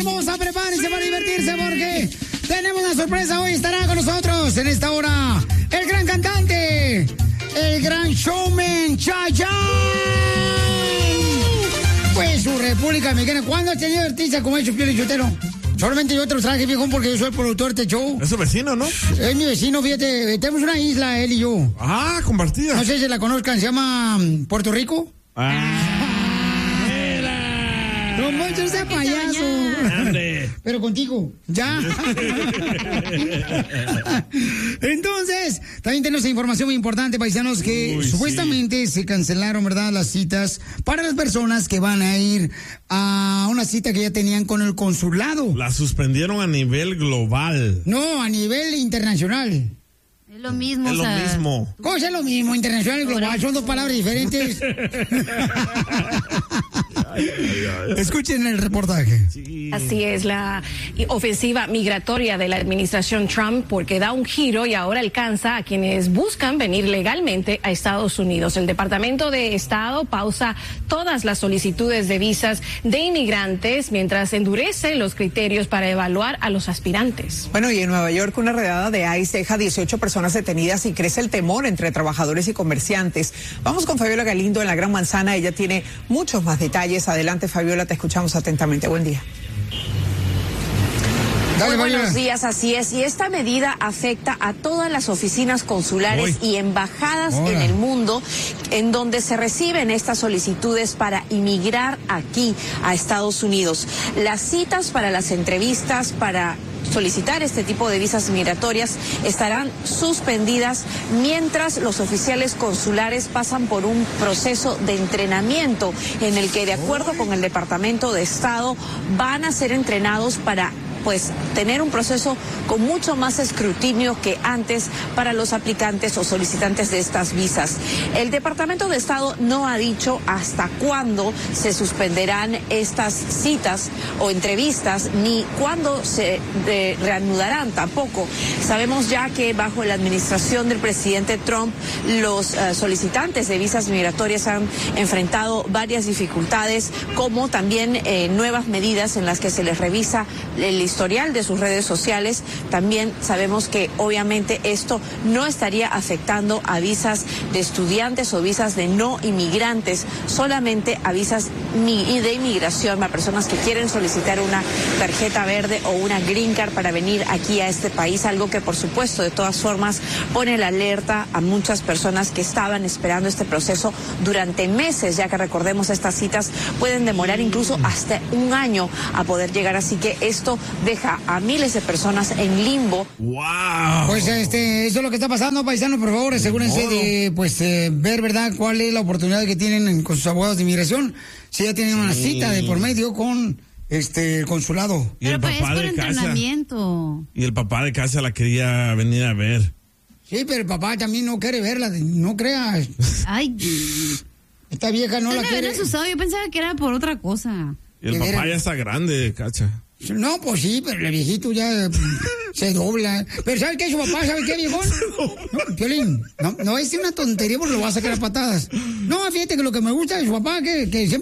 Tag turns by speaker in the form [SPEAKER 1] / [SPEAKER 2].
[SPEAKER 1] Vamos a prepárense para divertirse porque tenemos una sorpresa. Hoy estará con nosotros en esta hora el gran cantante, el gran showman, Chayanne. Pues su República Mexicana. ¿Cuándo has tenido artistas como ellos, Piolín Sotelo? Solamente yo te los traje, viejón, porque yo soy el productor de este show.
[SPEAKER 2] Es su vecino, ¿no?
[SPEAKER 1] Es mi vecino, fíjate. Tenemos una isla, él y yo.
[SPEAKER 2] Ah, compartida.
[SPEAKER 1] No sé si la conozcan, se llama Puerto Rico. No manches, sea payaso. Pero contigo, ya. Entonces, también tenemos información muy importante, paisanos, que supuestamente se cancelaron, ¿verdad?, las citas para las personas que van a ir a una cita que ya tenían con el consulado.
[SPEAKER 2] La suspendieron a nivel global.
[SPEAKER 1] No, a nivel internacional.
[SPEAKER 3] Es lo mismo.
[SPEAKER 2] Es lo mismo.
[SPEAKER 1] ¿Cómo es lo mismo? Internacional y global son dos palabras diferentes. Escuchen el reportaje.
[SPEAKER 4] Sí. Así es, la ofensiva migratoria de la administración Trump, porque da un giro y ahora alcanza a quienes buscan venir legalmente a Estados Unidos. El Departamento de Estado pausa todas las solicitudes de visas de inmigrantes mientras endurece los criterios para evaluar a los aspirantes.
[SPEAKER 5] Bueno, y en Nueva York una redada de ICE deja 18 personas detenidas y crece el temor entre trabajadores y comerciantes. Vamos con Fabiola Galindo en la Gran Manzana. Ella tiene muchos más detalles. Adelante, Fabiola, te escuchamos atentamente. Buen día.
[SPEAKER 4] Muy buenos días, así es. Y esta medida afecta a todas las oficinas consulares y embajadas en el mundo en donde se reciben estas solicitudes para inmigrar aquí a Estados Unidos. Las citas para las entrevistas, para solicitar este tipo de visas migratorias estarán suspendidas mientras los oficiales consulares pasan por un proceso de entrenamiento en el que, de acuerdo con el Departamento de Estado, van a ser entrenados para tener un proceso con mucho más escrutinio que antes para los aplicantes o solicitantes de estas visas. El Departamento de Estado no ha dicho hasta cuándo se suspenderán estas citas o entrevistas, ni cuándo se reanudarán tampoco. Sabemos ya que bajo la administración del presidente Trump, los solicitantes de visas migratorias han enfrentado varias dificultades, como también nuevas medidas en las que se les revisa el historial de sus redes sociales. También sabemos que obviamente esto no estaría afectando a visas de estudiantes o visas de no inmigrantes, solamente a visas de inmigración para personas que quieren solicitar una tarjeta verde o una green card para venir aquí a este país, algo que por supuesto de todas formas pone la alerta a muchas personas que estaban esperando este proceso durante meses, ya que recordemos estas citas pueden demorar incluso hasta un año a poder llegar, así que esto deja a miles de personas en limbo.
[SPEAKER 2] ¡Wow!
[SPEAKER 1] Pues eso es lo que está pasando, paisanos. Por favor, asegúrense de ver, ¿verdad?, cuál es la oportunidad que tienen con sus abogados de inmigración. Si ya tienen una cita de por medio con el consulado.
[SPEAKER 2] Y el
[SPEAKER 3] pero
[SPEAKER 2] papá
[SPEAKER 3] es por
[SPEAKER 2] de casa.
[SPEAKER 3] entrenamiento.
[SPEAKER 2] Y el papá de casa la quería venir a ver.
[SPEAKER 1] Sí, pero el papá también no quiere verla, no creas.
[SPEAKER 3] Ay.
[SPEAKER 1] Esta vieja no la quiere.
[SPEAKER 3] Asustado. Yo pensaba que era por otra cosa.
[SPEAKER 2] Y el papá ya está grande, cacha.
[SPEAKER 1] No, pues sí, pero el viejito ya se dobla. Pero ¿sabe qué? Su papá, ¿sabe qué, viejón? No, Piolín, no es una tontería porque lo va a sacar a patadas. No, fíjate que lo que me gusta de su papá, que siempre